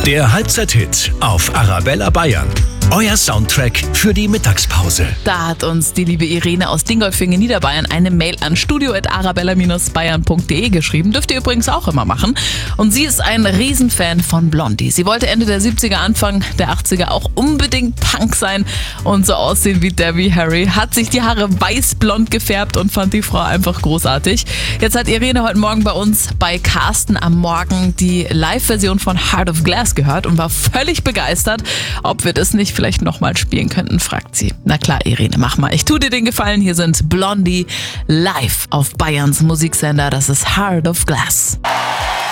Der Halbzeit-Hit auf Arabella Bayern. Euer Soundtrack für die Mittagspause. Da hat uns die liebe Irene aus Dingolfing in Niederbayern eine Mail an studio@arabella-bayern.de geschrieben. Dürft ihr übrigens auch immer machen. Und sie ist ein Riesenfan von Blondie. Sie wollte Ende der 70er, Anfang der 80er auch unbedingt Punk sein und so aussehen wie Debbie Harry. Hat sich die Haare weiß-blond gefärbt und fand die Frau einfach großartig. Jetzt hat Irene heute Morgen bei uns bei Carsten am Morgen die Live-Version von Heart of Glass gehört und war völlig begeistert. Ob wir das nicht vielleicht nochmal spielen könnten, fragt sie. Na klar, Irene, mach mal. Ich tue dir den Gefallen. Hier sind Blondie live auf Bayerns Musiksender. Das ist Heart of Glass.